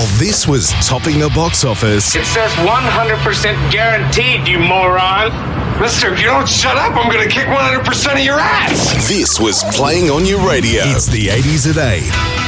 while this was topping the box office. It says 100% guaranteed, you moron. Mister, if you don't shut up, I'm going to kick 100% of your ass. This was playing on your radio. It's the 80s at 8.